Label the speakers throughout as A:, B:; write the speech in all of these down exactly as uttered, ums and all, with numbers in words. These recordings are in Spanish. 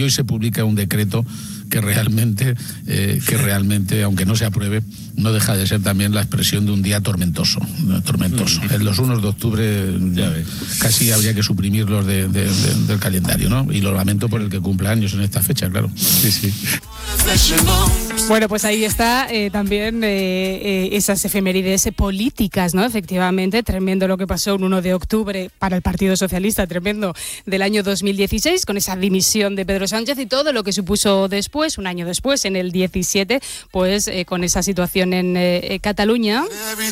A: hoy se publica un decreto que realmente, eh, que realmente, aunque no se apruebe, no deja de ser también la expresión de un día tormentoso, tormentoso. En los unos de octubre ya casi habría que suprimirlos de, de, de, del calendario, ¿no? Y lo lamento por el que cumple años en esta fecha, claro. Sí, sí.
B: Bueno, pues ahí está eh, también eh, eh, esas efemérides políticas, ¿no? Efectivamente, tremendo lo que pasó un uno de octubre para el Partido Socialista, tremendo del año dos mil dieciséis, con esa dimisión de Pedro Sánchez y todo lo que supuso después, un año después, en el diecisiete, pues eh, con esa situación en eh, Cataluña.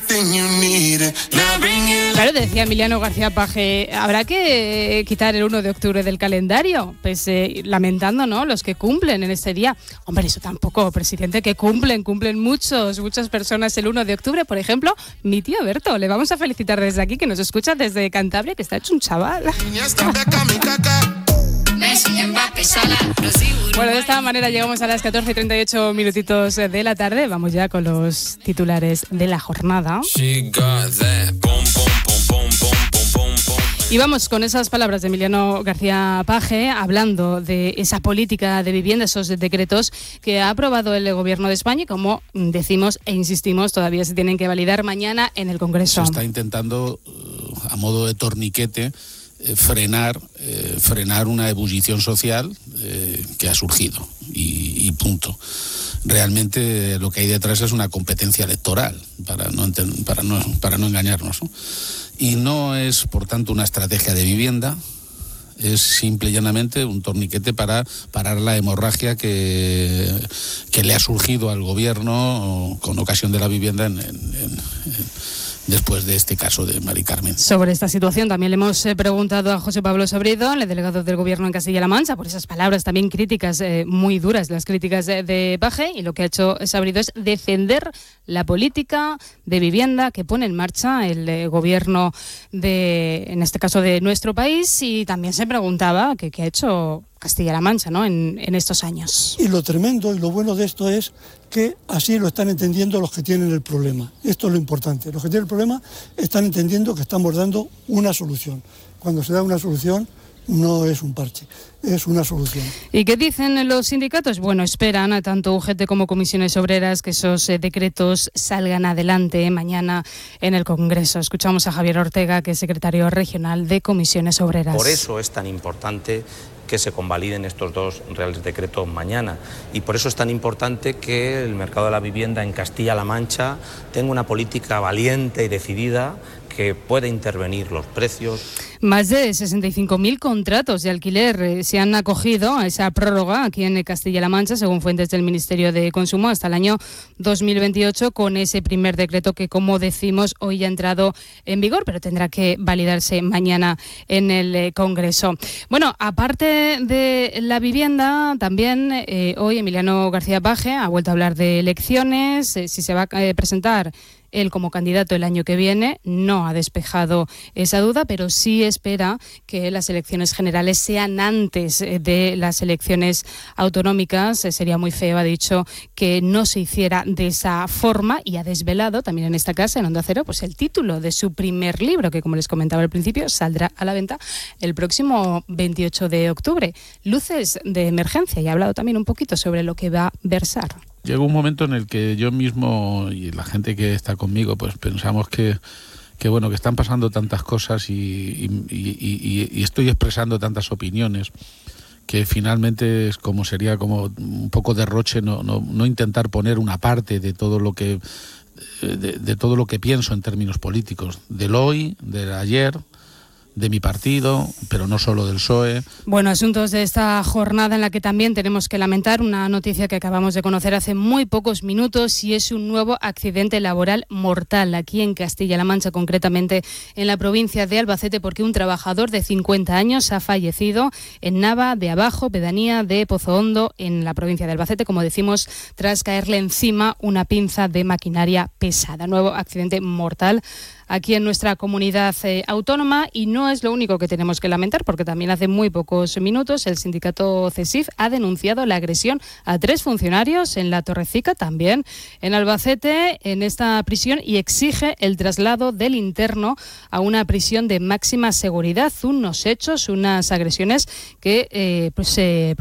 B: Claro, decía Emiliano García Paje, habrá que eh, quitar el uno de octubre del calendario, pues eh, lamentando, ¿no?, los que cumplen en este día. Hombre, eso tampoco, presidente, que cumplen, cumplen muchos, muchas personas el uno de octubre. Por ejemplo, mi tío Berto, le vamos a felicitar desde aquí, que nos escucha desde Cantabria, que está hecho un chaval. Bueno, de esta manera llegamos a las catorce y treinta y ocho minutitos de la tarde. Vamos ya con los titulares de la jornada. Y vamos con esas palabras de Emiliano García Paje, hablando de esa política de vivienda, esos decretos que ha aprobado el Gobierno de España y, como decimos e insistimos, todavía se tienen que validar mañana en el Congreso.
A: Se está intentando, a modo de torniquete, eh, frenar, eh, frenar una ebullición social eh, que ha surgido y, y punto. Realmente lo que hay detrás es una competencia electoral, para no, enten- para no, para no engañarnos, ¿no? Y no es, por tanto, una estrategia de vivienda, es simple y llanamente un torniquete para parar la hemorragia que, que le ha surgido al gobierno con ocasión de la vivienda en, en, en, después de este caso de Mari Carmen.
B: Sobre esta situación también le hemos eh, preguntado a José Pablo Sabrido, el delegado del Gobierno en Castilla-La Mancha, por esas palabras también críticas, eh, muy duras, las críticas de, de Paje, y lo que ha hecho Sabrido es defender la política de vivienda que pone en marcha el eh, Gobierno de, en este caso, de nuestro país, y también se preguntaba qué ha hecho Castilla-La Mancha, ¿no?, en, en estos años.
C: Y lo tremendo y lo bueno de esto es que así lo están entendiendo los que tienen el problema. Esto es lo importante. Los que tienen el problema están entendiendo que estamos dando una solución. Cuando se da una solución, no es un parche, es una solución.
B: ¿Y qué dicen los sindicatos? Bueno, esperan a tanto U G T como Comisiones Obreras que esos eh, decretos salgan adelante mañana en el Congreso. Escuchamos a Javier Ortega, que es secretario regional de Comisiones Obreras.
D: Por eso es tan importante que se convaliden estos dos reales decretos mañana, y por eso es tan importante que el mercado de la vivienda en Castilla-La Mancha tenga una política valiente y decidida que pueda intervenir los precios.
B: Más de sesenta y cinco mil contratos de alquiler eh, se han acogido a esa prórroga aquí en Castilla-La Mancha, según fuentes del Ministerio de Consumo, hasta el año dos mil veintiocho, con ese primer decreto que, como decimos, hoy ya ha entrado en vigor, pero tendrá que validarse mañana en el eh, Congreso. Bueno, aparte de la vivienda, también eh, hoy Emiliano García Paje ha vuelto a hablar de elecciones, eh, si se va a eh, presentar él como candidato el año que viene. No ha despejado esa duda, pero sí espera que las elecciones generales sean antes de las elecciones autonómicas. Sería muy feo, ha dicho, que no se hiciera de esa forma, y ha desvelado también en esta casa, en Onda Cero, pues el título de su primer libro, que, como les comentaba al principio, saldrá a la venta el próximo veintiocho de octubre. Luces de emergencia, y ha hablado también un poquito sobre lo que va a versar.
A: Llegó un momento en el que yo mismo y la gente que está conmigo pues pensamos que, que bueno, que están pasando tantas cosas y, y, y, y estoy expresando tantas opiniones que finalmente es como sería como un poco derroche no, no, no intentar poner una parte de todo lo que de, de todo lo que pienso en términos políticos, del hoy, del ayer, de mi partido, pero no solo del P S O E.
B: Bueno, asuntos de esta jornada en la que también tenemos que lamentar una noticia que acabamos de conocer hace muy pocos minutos, y es un nuevo accidente laboral mortal aquí en Castilla-La Mancha, concretamente en la provincia de Albacete, porque un trabajador de cincuenta años ha fallecido en Nava de Abajo, pedanía de Pozo Hondo, en la provincia de Albacete, como decimos, tras caerle encima una pinza de maquinaria pesada. Nuevo accidente mortal aquí en nuestra comunidad eh, autónoma, y no es lo único que tenemos que lamentar, porque también hace muy pocos minutos el sindicato CESIF ha denunciado la agresión a tres funcionarios en la Torrecica, también en Albacete, en esta prisión, y exige el traslado del interno a una prisión de máxima seguridad. Unos hechos, unas agresiones que eh, pues se